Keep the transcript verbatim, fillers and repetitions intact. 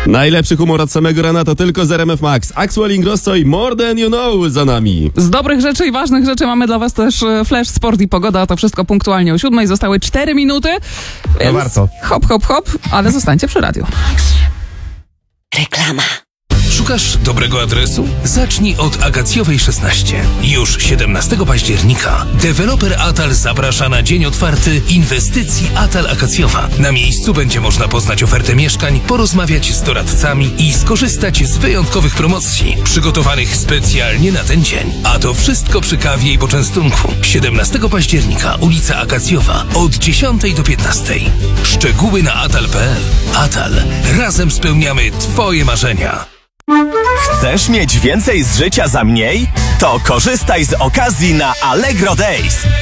Najlepszy humor od samego rana to tylko z R M F Max. Axwell Ingrosso i More Than You Know za nami. Z dobrych rzeczy i ważnych rzeczy mamy dla was też Flash, Sport i Pogoda. To wszystko punktualnie o siódmej. Zostały cztery minuty. Więc no warto. Hop, hop, hop, ale zostańcie przy radiu. Reklama. Szukasz dobrego adresu? Zacznij od Agacjowej szesnaście. Już siedemnastego października deweloper Atal zaprasza na dzień otwarty inwestycji Atal Agacjowa. Na miejscu będzie można poznać ofertę mieszkań, porozmawiać z doradcami i skorzystać z wyjątkowych promocji przygotowanych specjalnie na ten dzień. A to wszystko przy kawie i poczęstunku. siedemnastego października, ulica Agacjowa, od dziesiątej do piętnastej. Szczegóły na atal kropka p l. Atal. Razem spełniamy Twoje marzenia. Chcesz mieć więcej z życia za mniej? To korzystaj z okazji na Allegro Days.